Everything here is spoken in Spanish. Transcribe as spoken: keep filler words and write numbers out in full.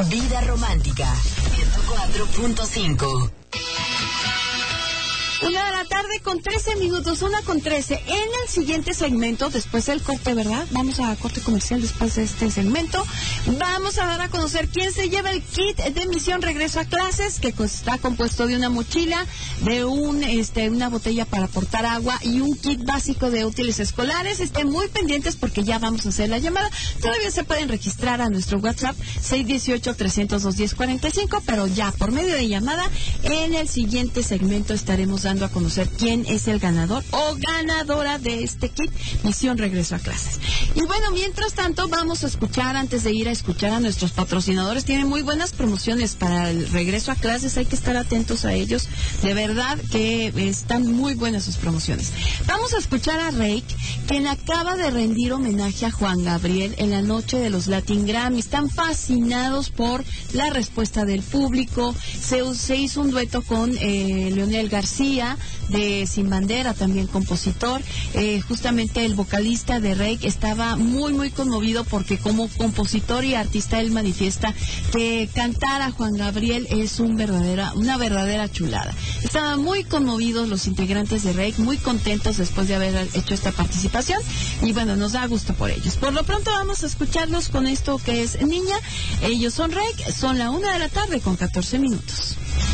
Vida Romántica, ciento cuatro punto cinco. Una de la tarde con trece minutos, una con trece. En el siguiente segmento, después del corte, ¿verdad? Vamos a corte comercial después de este segmento. Vamos a dar a conocer quién se lleva el kit de misión regreso a clases, que está compuesto de una mochila, de un este una botella para portar agua y un kit básico de útiles escolares. Estén muy pendientes porque ya vamos a hacer la llamada. Todavía se pueden registrar a nuestro WhatsApp seis uno ocho, tres cero dos, uno cero cuatro cinco, pero ya por medio de llamada, en el siguiente segmento estaremos dando a conocer quién es el ganador o ganadora de este kit Misión Regreso a Clases. Y bueno, mientras tanto vamos a escuchar, antes de ir a escuchar a nuestros patrocinadores, tienen muy buenas promociones para el regreso a clases, hay que estar atentos a ellos, de verdad que están muy buenas sus promociones. Vamos a escuchar a Reik, quien acaba de rendir homenaje a Juan Gabriel en la noche de los Latin Grammy. Están fascinados por la respuesta del público. Se, se hizo un dueto con eh, Leonel García de Sin Bandera, también compositor. Eh, justamente el vocalista de Reik estaba muy muy conmovido porque como compositor y artista él manifiesta que cantar a Juan Gabriel es un verdadera, una verdadera chulada. Estaban muy conmovidos los integrantes de Reik, muy contentos después de haber hecho esta participación y bueno, nos da gusto por ellos. Por lo pronto vamos a escucharlos con esto que es Niña. Ellos son Reik, son la una de la tarde con catorce minutos.